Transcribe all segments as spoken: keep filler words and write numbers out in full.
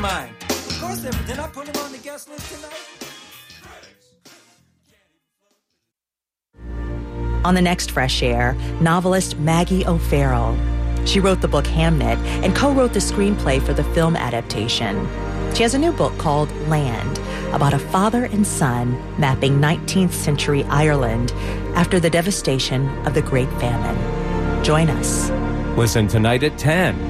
of mine. Of course, they're, did I put them on the guest list tonight? On the next Fresh Air, novelist Maggie O'Farrell. She wrote the book Hamnet and co-wrote the screenplay for the film adaptation. She has a new book called Land, about a father and son mapping nineteenth century Ireland after the devastation of the Great Famine. Join us. Listen tonight at ten.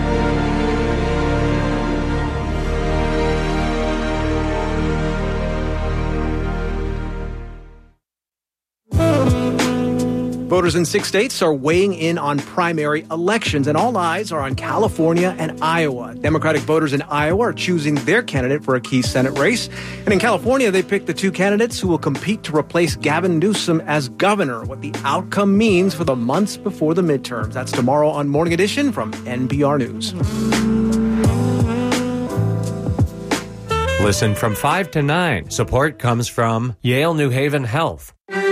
Voters in six states are weighing in on primary elections, and all eyes are on California and Iowa. Democratic voters in Iowa are choosing their candidate for a key Senate race. And in California, they picked the two candidates who will compete to replace Gavin Newsom as governor. What the outcome means for the months before the midterms. That's tomorrow on Morning Edition from N P R News. Listen from five to nine. Support comes from Yale New Haven Health.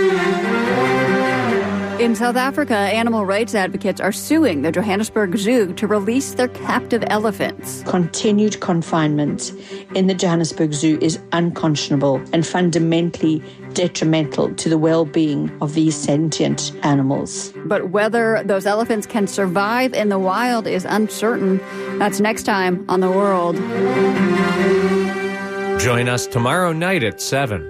In South Africa, animal rights advocates are suing the Johannesburg Zoo to release their captive elephants. Continued confinement in the Johannesburg Zoo is unconscionable and fundamentally detrimental to the well-being of these sentient animals. But whether those elephants can survive in the wild is uncertain. That's next time on The World. Join us tomorrow night at seven.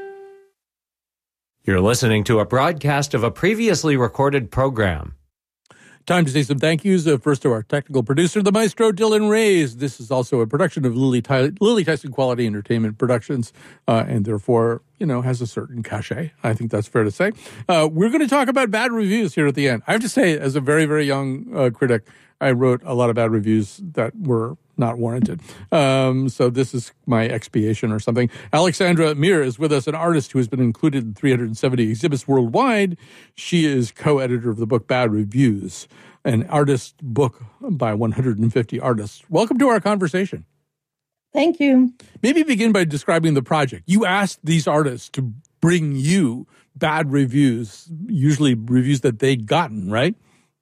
You're listening to a broadcast of a previously recorded program. Time to say some thank yous. Uh, first to our technical producer, the maestro, Dylan Reyes. This is also a production of Lily, Ty- Lily Tyson Quality Entertainment Productions, uh, and therefore, you know, has a certain cachet. I think that's fair to say. Uh, we're going to talk about bad reviews here at the end. I have to say, as a very, very young uh, critic, I wrote a lot of bad reviews that were not warranted. Um, so this is my expiation or something. Alexandra Mir is with us, an artist who has been included in three hundred seventy exhibits worldwide. She is co-editor of the book Bad Reviews, an artist book by one hundred fifty artists. Welcome to our conversation. Thank you. Maybe begin by describing the project. You asked these artists to bring you bad reviews, usually reviews that they'd gotten, right?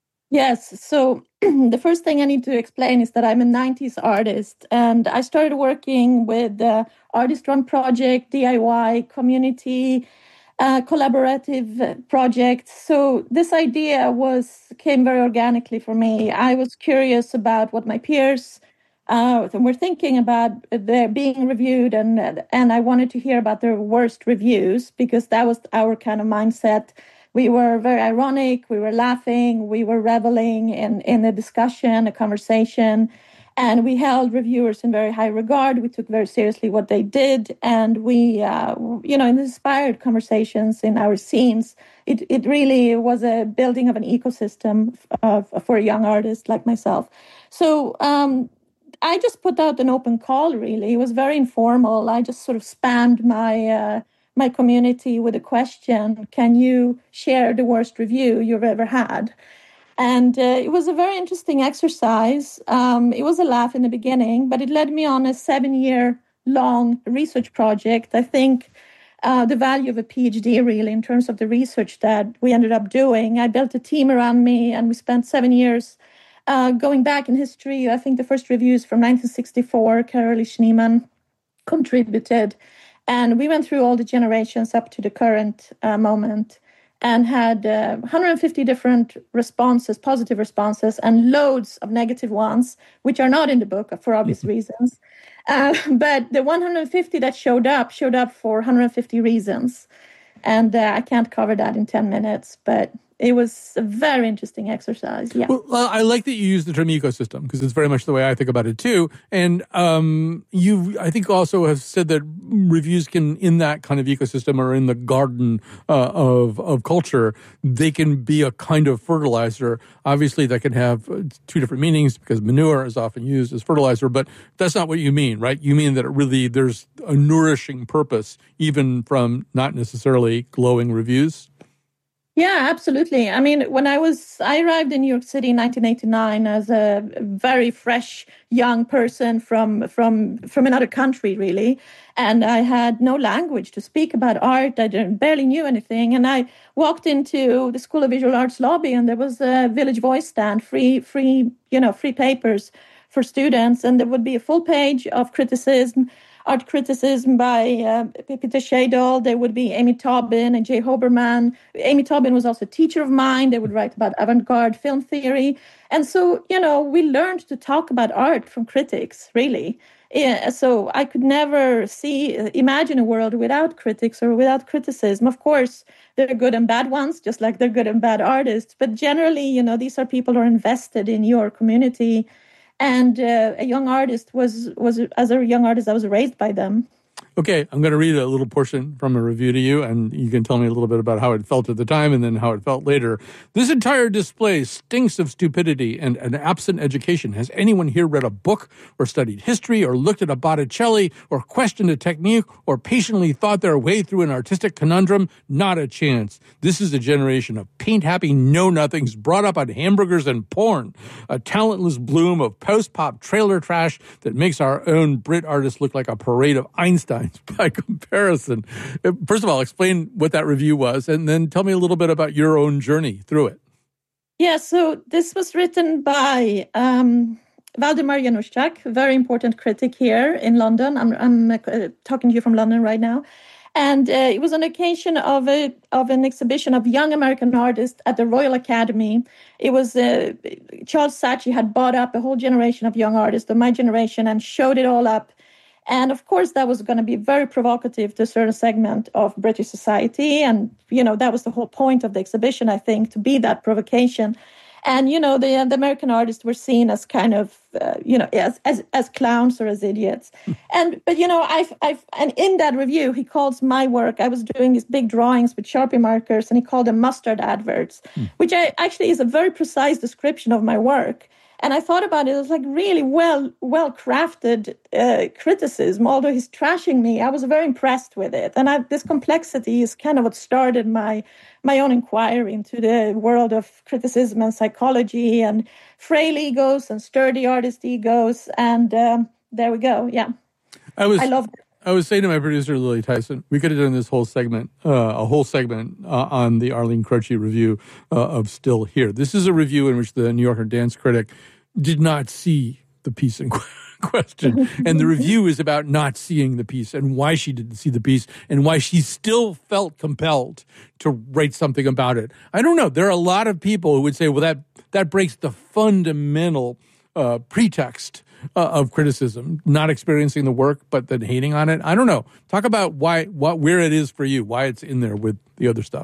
Yes. So the first thing I need to explain is that I'm a nineties artist, and I started working with the Artist Run Project, D I Y, community, uh, collaborative projects. So this idea was came very organically for me. I was curious about what my peers uh, were thinking about their being reviewed, and and I wanted to hear about their worst reviews because that was our kind of mindset. We were very ironic, we were laughing, we were reveling in, in a discussion, a conversation, and we held reviewers in very high regard. We took very seriously what they did, and we, uh, you know, inspired conversations in our scenes. It it really was a building of an ecosystem of, for a young artist like myself. So um, I just put out an open call, really. It was very informal. I just sort of spanned my... Uh, my community with a question: can you share the worst review you've ever had? And uh, it was a very interesting exercise. Um, it was a laugh in the beginning, but it led me on a seven-year long research project. I think uh, the value of a PhD, really, in terms of the research that we ended up doing. I built a team around me, and we spent seven years uh, going back in history. I think the first review is from nineteen sixty-four. Carolee Schneemann contributed. And we went through all the generations up to the current uh, moment and had uh, one hundred fifty different responses, positive responses, and loads of negative ones, which are not in the book for obvious reasons. Uh, but the one hundred fifty that showed up, showed up for one hundred fifty reasons. And uh, I can't cover that in ten minutes, but it was a very interesting exercise. Yeah. Well, I like that you use the term ecosystem because it's very much the way I think about it too. And um, you, I think, also have said that reviews can, in that kind of ecosystem or in the garden uh, of of culture, they can be a kind of fertilizer. Obviously, that can have two different meanings because manure is often used as fertilizer, but that's not what you mean, right? You mean that it really there's a nourishing purpose, even from not necessarily glowing reviews. Yeah, absolutely. I mean, when I was, I arrived in New York City in nineteen eighty-nine as a very fresh young person from from from another country, really. And I had no language to speak about art. I didn't, barely knew anything. And I walked into the School of Visual Arts lobby, and there was a Village Voice stand, free, free, you know, free papers for students, and there would be a full page of criticism, art criticism by uh, Peter Shadle. There would be Amy Taubin and Jay Hoberman. Amy Taubin was also a teacher of mine. They would write about avant-garde film theory. And so, you know, we learned to talk about art from critics, really. Yeah, so I could never see, imagine a world without critics or without criticism. Of course, there are good and bad ones, just like there are good and bad artists. But generally, you know, these are people who are invested in your community. And uh, a young artist was, was, as a young artist, I was raised by them. Okay, I'm going to read a little portion from a review to you, and you can tell me a little bit about how it felt at the time and then how it felt later. This entire display stinks of stupidity and an absent education. Has anyone here read a book or studied history or looked at a Botticelli or questioned a technique or patiently thought their way through an artistic conundrum? Not a chance. This is a generation of paint-happy know-nothings brought up on hamburgers and porn, a talentless bloom of post-pop trailer trash that makes our own Brit artists look like a parade of Einstein by comparison. First of all, explain what that review was, and then tell me a little bit about your own journey through it. Yeah, so this was written by um, Waldemar Januszczak, a very important critic here in London. I'm, I'm uh, talking to you from London right now. And uh, it was on occasion of a of an exhibition of young American artists at the Royal Academy. It was uh, Charles Saatchi had bought up a whole generation of young artists of my generation and showed it all up. And of course, that was going to be very provocative to a certain segment of British society. And, you know, that was the whole point of the exhibition, I think, to be that provocation. And, you know, the, the American artists were seen as kind of, uh, you know, as, as as clowns or as idiots. And, but, you know, I've, I've, and in that review, he calls my work, I was doing these big drawings with Sharpie markers, and he called them mustard adverts, mm. which I, actually is a very precise description of my work. And I thought about it, it was like really well, well-crafted uh, criticism. Although he's trashing me, I was very impressed with it. And I, this complexity is kind of what started my my own inquiry into the world of criticism and psychology and frail egos and sturdy artist egos. And um, there we go, yeah. I was, I loved it. I was saying to my producer, Lily Tyson, we could have done this whole segment, uh, a whole segment uh, on the Arlene Croce review uh, of Still Here. This is a review in which the New Yorker dance critic did not see the piece in question. And the review is about not seeing the piece and why she didn't see the piece and why she still felt compelled to write something about it. I don't know. There are a lot of people who would say, well, that, that breaks the fundamental uh, pretext uh, of criticism, not experiencing the work, but then hating on it. I don't know. Talk about why, what, where it is for you, why it's in there with the other stuff.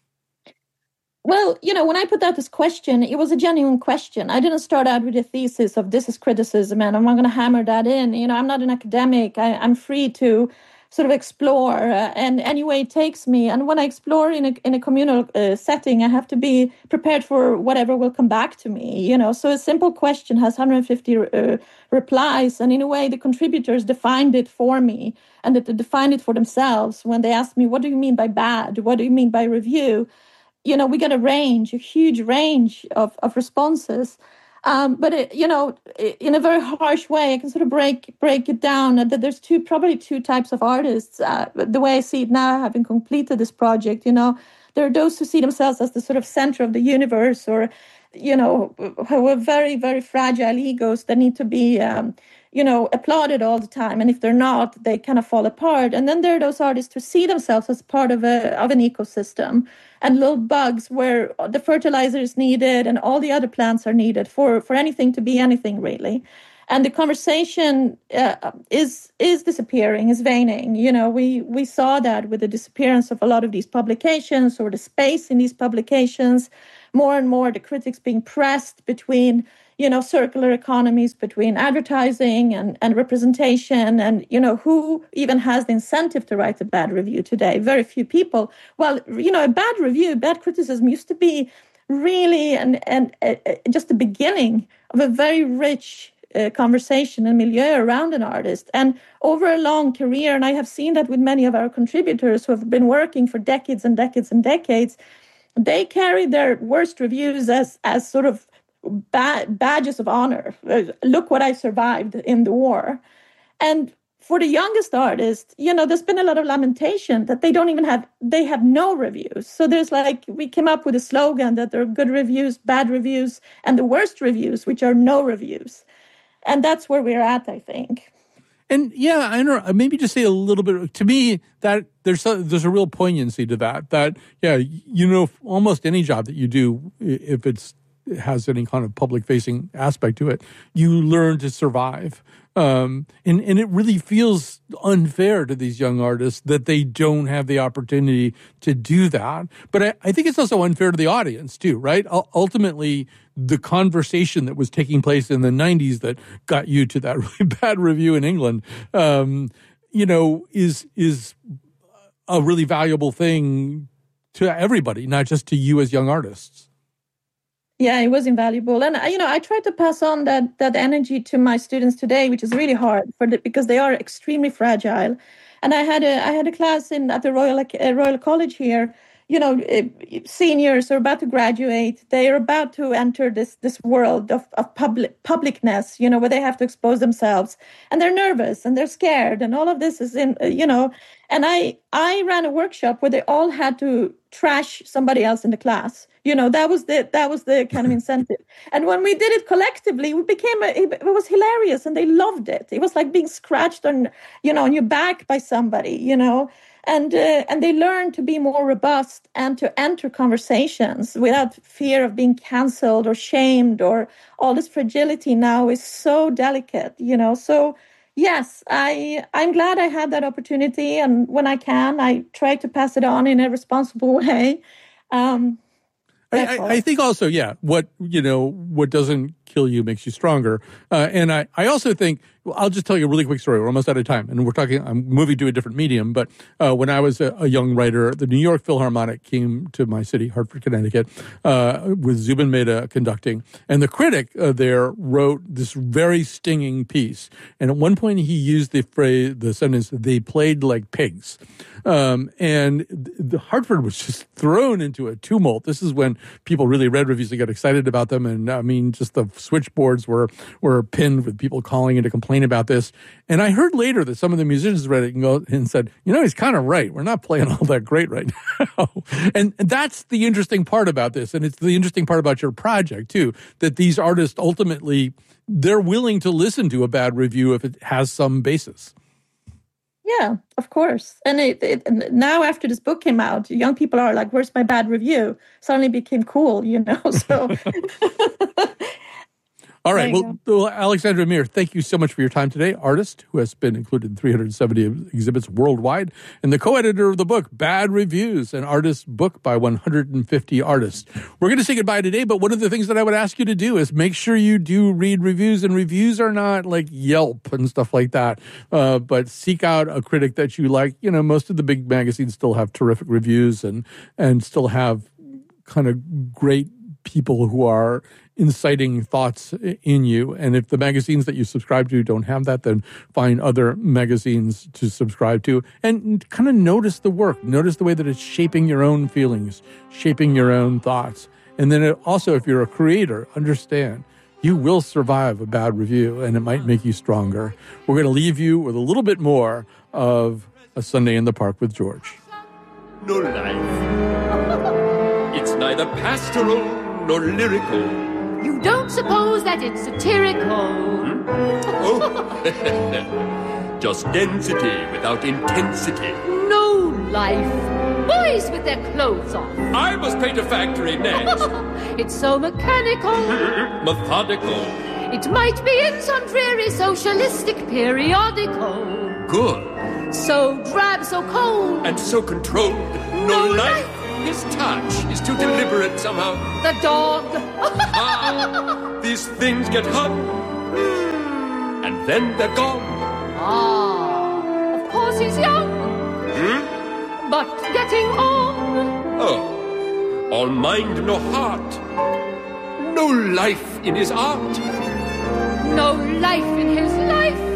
Well, you know, when I put out this question, it was a genuine question. I didn't start out with a thesis of this is criticism and I'm not going to hammer that in. You know, I'm not an academic. I, I'm free to sort of explore uh, and any way it takes me. And when I explore in a in a communal uh, setting, I have to be prepared for whatever will come back to me. You know, so a simple question has one hundred fifty uh, replies. And in a way, the contributors defined it for me and that they defined it for themselves when they asked me, what do you mean by bad? What do you mean by review? You know, we get a range, a huge range of, of responses. Um, but, it, you know, in a very harsh way, I can sort of break break it down that there's two, probably two types of artists. Uh, the way I see it now, having completed this project, you know, there are those who see themselves as the sort of center of the universe or, you know, who are very, very fragile egos that need to be, um, you know, applauded all the time. And if they're not, they kind of fall apart. And then there are those artists who see themselves as part of a of an ecosystem and little bugs where the fertilizer is needed and all the other plants are needed for, for anything to be anything, really. And the conversation uh, is is disappearing, is waning. You know, we, we saw that with the disappearance of a lot of these publications or the space in these publications. More and more, the critics being pressed between, you know, circular economies, between advertising and, and representation. And, you know, who even has the incentive to write a bad review today? Very few people. Well, you know, a bad review, bad criticism used to be really and and uh, just the beginning of a very rich Uh, conversation and milieu around an artist. And over a long career, and I have seen that with many of our contributors who have been working for decades and decades and decades, they carry their worst reviews as as sort of ba- badges of honor. Uh, look what I survived in the war. And for the youngest artists, you know, there's been a lot of lamentation that they don't even have, they have no reviews. So there's like, we came up with a slogan that there are good reviews, bad reviews, and the worst reviews, which are no reviews. and that's where we're at, I think. And yeah, I don't know, maybe just say a little bit, to me, that there's a, there's a real poignancy to that, that, yeah, you know, almost any job that you do, if it's, it has any kind of public facing aspect to it, you learn to survive. Um, and, and it really feels unfair to these young artists that they don't have the opportunity to do that. But I, I think it's also unfair to the audience too, right? U- ultimately, the conversation that was taking place in the nineties that got you to that really bad review in England, um, you know, is, is a really valuable thing to everybody, not just to you as young artists. Yeah, it was invaluable. And, you know, I try to pass on that that energy to my students today, which is really hard for the, because they are extremely fragile. And I had a I had a class in at the Royal uh, Royal College here. You know, uh, seniors are about to graduate. They are about to enter this this world of, of public publicness, you know, where they have to expose themselves. And they're nervous and they're scared. And all of this is in, uh, you know, and I I ran a workshop where they all had to trash somebody else in the class. You know, that was the that was the kind of incentive. And when we did it collectively, we became a, it was hilarious, and they loved it. It was like being scratched on, you know, on your back by somebody, you know, and uh, and they learned to be more robust and to enter conversations without fear of being canceled or shamed, or all this fragility now is so delicate, you know. So yes, I I'm glad I had that opportunity, and when I can, I try to pass it on in a responsible way. Um, I, I think also, yeah, what, you know, what doesn't kill you makes you stronger. Uh, and I, I also think, well, I'll just tell you a really quick story. We're almost out of time. And we're talking, I'm moving to a different medium. But uh, when I was a, a young writer, the New York Philharmonic came to my city, Hartford, Connecticut, uh, with Zubin Mehta conducting. And the critic uh, there wrote this very stinging piece. And at one point he used the phrase, the sentence, they played like pigs. Um, and the Hartford was just thrown into a tumult. This is when people really read reviews and got excited about them. And I mean, just the switchboards were, were pinned with people calling in to complain about this. And I heard later that some of the musicians read it and go and said, you know, he's kind of right. We're not playing all that great right now. And that's the interesting part about this. And it's the interesting part about your project too, that these artists ultimately, they're willing to listen to a bad review if it has some basis. Yeah, of course. And it, it, now after this book came out, young people are like, where's my bad review? Suddenly became cool, you know, so... All right. Well, well, Alexandra Mir, thank you so much for your time today. Artist who has been included in three hundred seventy exhibits worldwide, and the co-editor of the book, Bad Reviews, an artist book by one hundred fifty artists. We're going to say goodbye today, but one of the things that I would ask you to do is make sure you do read reviews, and reviews are not like Yelp and stuff like that, uh, but seek out a critic that you like. You know, most of the big magazines still have terrific reviews and and still have kind of great people who are inciting thoughts in you. And if the magazines that you subscribe to don't have that, then find other magazines to subscribe to and kind of notice the work. Notice the way that it's shaping your own feelings, shaping your own thoughts. And then it also, if you're a creator, understand you will survive a bad review and it might make you stronger. We're going to leave you with a little bit more of A Sunday in the Park with George. No life. It's neither pastoral nor lyrical. You don't suppose that it's satirical? Hmm? Oh, just density without intensity. No life. Boys with their clothes off. I must paint a factory next. It's so mechanical. Methodical. It might be in some dreary socialistic periodical. Good. So drab, so cold. And so controlled. No, no life. life. His touch is too deliberate somehow. The dog. Ah, these things get hung, and then they're gone. Ah, of course he's young, hmm? but getting on. Oh, all mind, no heart. No life in his art. No life in his life.